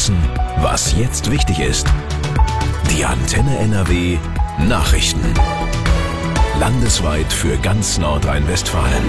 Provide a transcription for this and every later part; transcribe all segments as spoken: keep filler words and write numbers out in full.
wissen, was jetzt wichtig ist. Die Antenne N R W Nachrichten. Landesweit für ganz Nordrhein-Westfalen.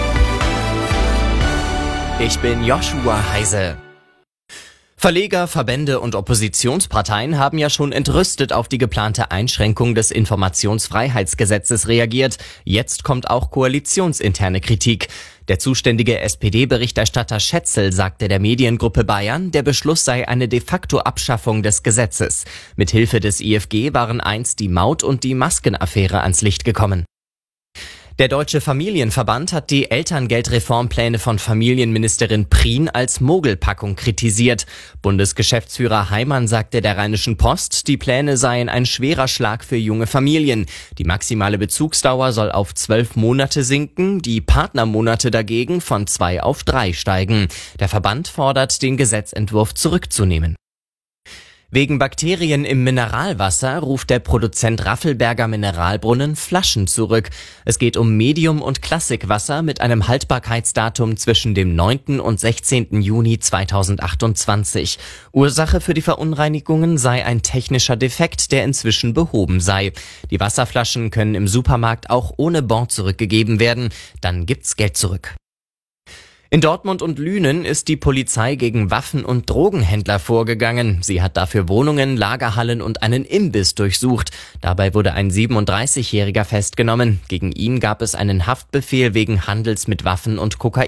Ich bin Joshua Heise. Verleger, Verbände und Oppositionsparteien haben ja schon entrüstet auf die geplante Einschränkung des Informationsfreiheitsgesetzes reagiert. Jetzt kommt auch koalitionsinterne Kritik. Der zuständige S P D-Berichterstatter Schätzel sagte der Mediengruppe Bayern, der Beschluss sei eine de facto Abschaffung des Gesetzes. Mithilfe des I F G waren einst die Maut- und die Maskenaffäre ans Licht gekommen. Der Deutsche Familienverband hat die Elterngeldreformpläne von Familienministerin Prien als Mogelpackung kritisiert. Bundesgeschäftsführer Heimann sagte der Rheinischen Post, die Pläne seien ein schwerer Schlag für junge Familien. Die maximale Bezugsdauer soll auf zwölf Monate sinken, die Partnermonate dagegen von zwei auf drei steigen. Der Verband fordert, den Gesetzentwurf zurückzunehmen. Wegen Bakterien im Mineralwasser ruft der Produzent Raffelberger Mineralbrunnen Flaschen zurück. Es geht um Medium- und Klassikwasser mit einem Haltbarkeitsdatum zwischen dem neunten und sechzehnten Juni zweitausendachtundzwanzig. Ursache für die Verunreinigungen sei ein technischer Defekt, der inzwischen behoben sei. Die Wasserflaschen können im Supermarkt auch ohne Bon zurückgegeben werden. Dann gibt's Geld zurück. In Dortmund und Lünen ist die Polizei gegen Waffen- und Drogenhändler vorgegangen. Sie hat dafür Wohnungen, Lagerhallen und einen Imbiss durchsucht. Dabei wurde ein siebenunddreißigjähriger festgenommen. Gegen ihn gab es einen Haftbefehl wegen Handels mit Waffen und Kokain.